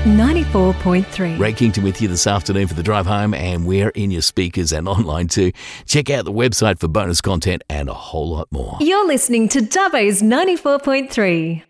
94.3. Ray Kington with you this afternoon for the drive home, and we're in your speakers and online too. Check out the website for bonus content and a whole lot more. You're listening to Dubbo's 94.3.